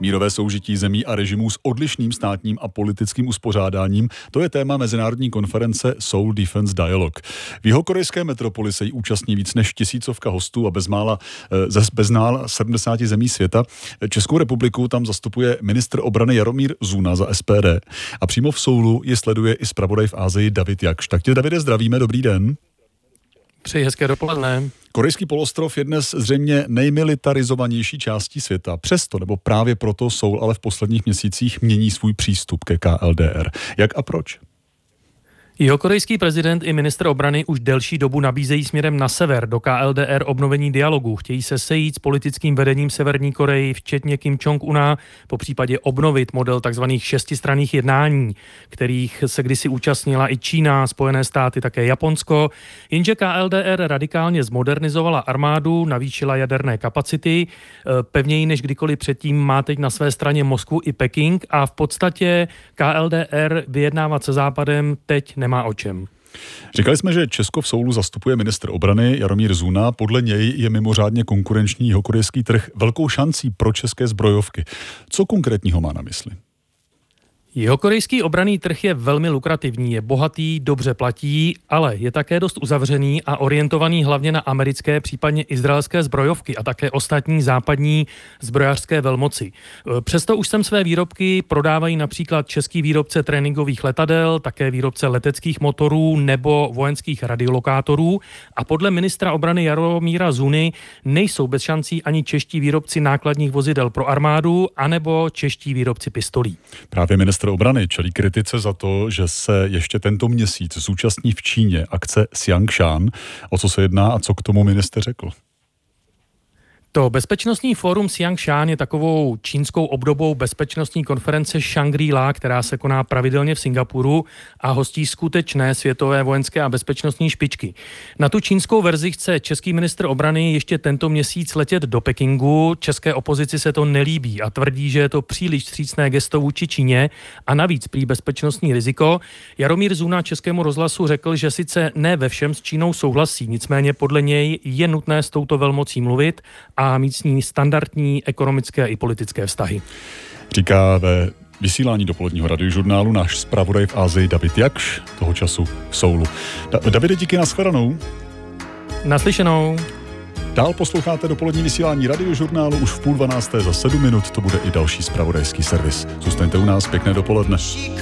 Mírové soužití zemí a režimů s odlišným státním a politickým uspořádáním, to je téma mezinárodní konference Seoul Defense Dialogue. V jihokorejské metropoli se jí účastní víc než 1000 hostů a bezmála 70 zemí světa. Českou republiku tam zastupuje ministr obrany Jaromír Zuna za SPD a přímo v Soulu je sleduje i zpravodaj v Asii David Jakš. Tak tě, Davide, zdravíme, dobrý den. Přeji hezké dopoledne. Korejský poloostrov je dnes zřejmě nejmilitarizovanější částí světa. Přesto, nebo právě proto Seoul ale v posledních měsících mění svůj přístup ke KLDR. Jak a proč? Jihokorejský prezident i ministr obrany už delší dobu nabízejí směrem na sever do KLDR obnovení dialogu. Chtějí se sejít s politickým vedením Severní Koreji, včetně Kim Jong-una, popřípadě obnovit model tzv. Šestistranných jednání, kterých se kdysi účastnila i Čína, Spojené státy, také Japonsko. Jenže KLDR radikálně zmodernizovala armádu, navýšila jaderné kapacity, pevněji než kdykoliv předtím má teď na své straně Moskvu i Peking a v podstatě KLDR vyjednávat se Západem teď nemá o čem. Říkali jsme, že Česko v Soulu zastupuje ministr obrany Jaromír Zuna. Podle něj je mimořádně konkurenční jihokorejský trh velkou šancí pro české zbrojovky. Co konkrétního má na mysli? Jihokorejský obranný trh je velmi lukrativní, je bohatý, dobře platí, ale je také dost uzavřený a orientovaný hlavně na americké, případně izraelské zbrojovky a také ostatní západní zbrojařské velmoci. Přesto už sem své výrobky prodávají například český výrobce tréninkových letadel, také výrobce leteckých motorů nebo vojenských radiolokátorů a podle ministra obrany Jaromíra Zuny nejsou bez šancí ani čeští výrobci nákladních vozidel pro armádu anebo čeští výrobci pistolí. Právě ministr obrany čelí kritice za to, že se ještě tento měsíc zúčastní v Číně akce Xiangshan. O co se jedná a co k tomu ministr řekl? To bezpečnostní fórum Xiangshan je takovou čínskou obdobou bezpečnostní konference Shangri-La, která se koná pravidelně v Singapuru a hostí skutečné světové vojenské a bezpečnostní špičky. Na tu čínskou verzi chce český ministr obrany ještě tento měsíc letět do Pekingu. České opozici se to nelíbí a tvrdí, že je to příliš vstřícné gesto vůči Číně a navíc prý bezpečnostní riziko. Jaromír Zuna Českému rozhlasu řekl, že sice ne ve všem s Čínou souhlasí, nicméně podle něj je nutné s touto velmocí mluvit a mít s ní standardní ekonomické i politické vztahy. Říká ve vysílání dopoledního radiožurnálu náš zpravodaj v Asii David Jakš, toho času v Soulu. Davide, díky, nashledanou. Naslyšenou. Dál posloucháte dopolední vysílání radiožurnálu už v 11:30 za 7 minut. To bude i další zpravodajský servis. Zůstaňte u nás, pěkné dopoledne.